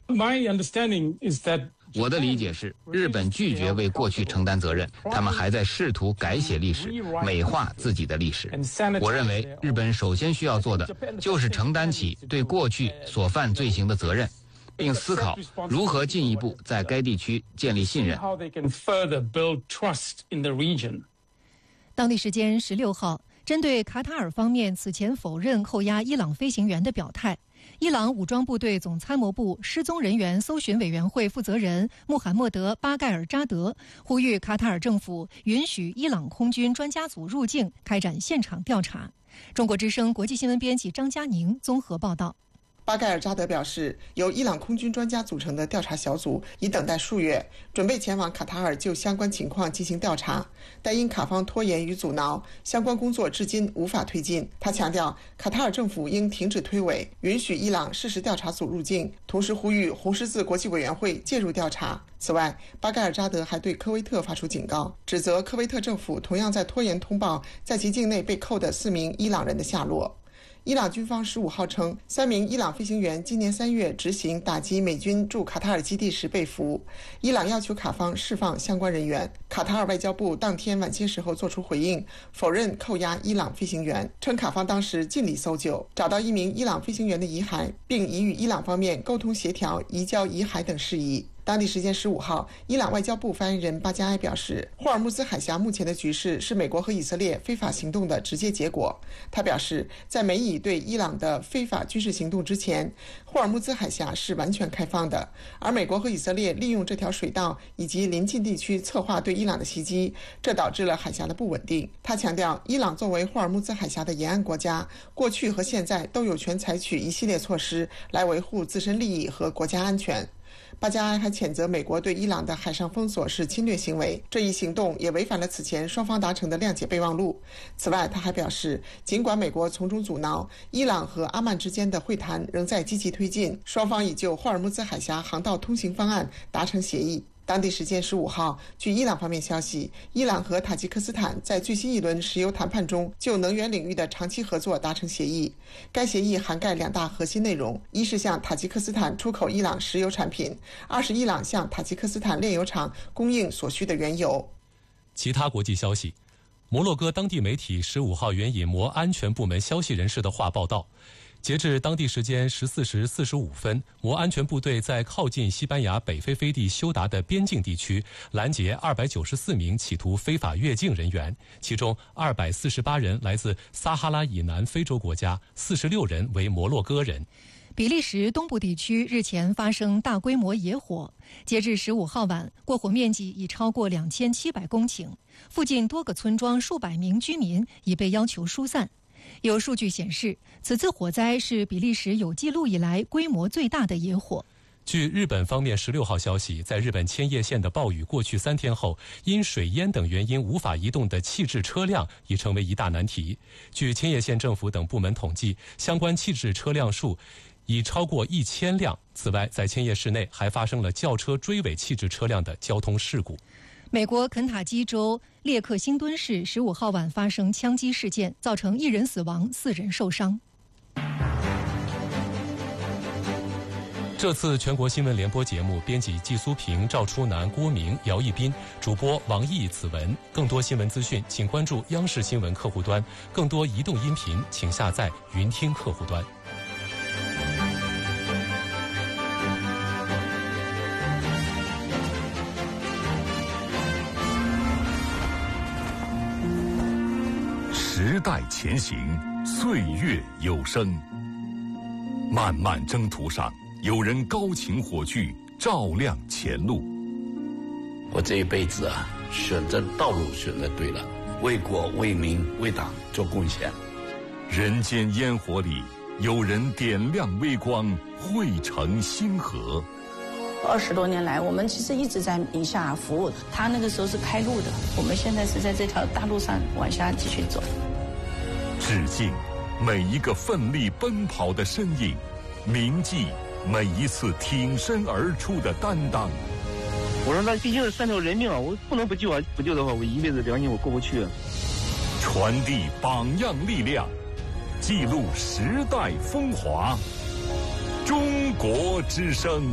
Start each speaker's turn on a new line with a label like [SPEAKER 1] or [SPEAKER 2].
[SPEAKER 1] 我的理解是，日本拒绝为过去承担责任，他们还在试图改写历史，美化自己的历史。我认为，日本首先需要做的就是承担起对过去所犯罪行的责任，并思考如何进一步在该地区建立信任。
[SPEAKER 2] 当地时间16号，针对卡塔尔方面此前否认扣押伊朗飞行员的表态，伊朗武装部队总参谋部失踪人员搜寻委员会负责人穆罕默德·巴盖尔扎德呼吁卡塔尔政府允许伊朗空军专家组入境，开展现场调查。中国之声国际新闻编辑张佳宁综合报道。
[SPEAKER 3] 巴盖尔扎德表示，由伊朗空军专家组成的调查小组已等待数月，准备前往卡塔尔就相关情况进行调查，但因卡方拖延与阻挠，相关工作至今无法推进。他强调，卡塔尔政府应停止推诿，允许伊朗事实调查组入境，同时呼吁红十字国际委员会介入调查。此外，巴盖尔扎德还对科威特发出警告，指责科威特政府同样在拖延通报在其境内被扣的4名伊朗人的下落。伊朗军方15号称，3名伊朗飞行员今年3月执行打击美军驻卡塔尔基地时被俘，伊朗要求卡方释放相关人员。卡塔尔外交部当天晚些时候作出回应，否认扣押伊朗飞行员，称卡方当时尽力搜救，找到1名伊朗飞行员的遗骸，并已与伊朗方面沟通协调移交遗骸等事宜。当地时间15号，伊朗外交部发言人巴加埃表示，霍尔木兹海峡目前的局势是美国和以色列非法行动的直接结果。他表示，在美以对伊朗的非法军事行动之前，霍尔木兹海峡是完全开放的，而美国和以色列利用这条水道以及邻近地区策划对伊朗的袭击，这导致了海峡的不稳定。他强调，伊朗作为霍尔木兹海峡的沿岸国家，过去和现在都有权采取一系列措施来维护自身利益和国家安全。巴加埃还谴责美国对伊朗的海上封锁是侵略行为，这一行动也违反了此前双方达成的谅解备忘录。此外，他还表示，尽管美国从中阻挠，伊朗和阿曼之间的会谈仍在积极推进，双方已就霍尔木兹海峡航道通行方案达成协议。当地时间15号，据伊朗方面消息，伊朗和塔吉克斯坦在最新一轮石油谈判中就能源领域的长期合作达成协议。该协议涵盖2大核心内容：一是向塔吉克斯坦出口伊朗石油产品，二是伊朗向塔吉克斯坦炼油厂供应所需的原油。
[SPEAKER 4] 其他国际消息，摩洛哥当地媒体15号援引摩安全部门消息人士的话报道，截至当地时间14时45分，摩安全部队在靠近西班牙北非飞地休达的边境地区拦截294名企图非法越境人员，其中248人来自撒哈拉以南非洲国家，46人为摩洛哥人。
[SPEAKER 2] 比利时东部地区日前发生大规模野火，截至15号晚，过火面积已超过2700公顷，附近多个村庄数百名居民已被要求疏散。有数据显示，此次火灾是比利时有记录以来规模最大的野火。
[SPEAKER 4] 据日本方面16号消息，在日本千叶县的暴雨过去3天后，因水淹等原因无法移动的弃置车辆已成为一大难题。据千叶县政府等部门统计，相关弃置车辆数已超过1000辆。此外，在千叶市内还发生了轿车追尾弃置车辆的交通事故。
[SPEAKER 2] 美国肯塔基州列克星敦市15号晚发生枪击事件，造成1人死亡，4人受伤。
[SPEAKER 4] 这次全国新闻联播节目，编辑季苏平、赵初南、郭明、姚一斌，主播王毅、子文。更多新闻资讯，请关注央视新闻客户端；更多移动音频，请下载云听客户端。
[SPEAKER 5] 时代前行，岁月有声。漫漫征途上，有人高擎火炬，照亮前路。
[SPEAKER 6] 我这一辈子啊，选择道路选择对了，为国为民为党做贡献。
[SPEAKER 5] 人间烟火里，有人点亮微光，汇成星河。
[SPEAKER 7] 20多年来，我们其实一直在宁夏服务。他那个时候是开路的，我们现在是在这条大路上往下继续走。
[SPEAKER 5] 致敬每一个奋力奔跑的身影，铭记每一次挺身而出的担当。
[SPEAKER 8] 我说那毕竟是3条人命啊，我不能不救啊！不救的话，我一辈子良心我过不去。
[SPEAKER 5] 传递榜样力量，记录时代风华。中国之声。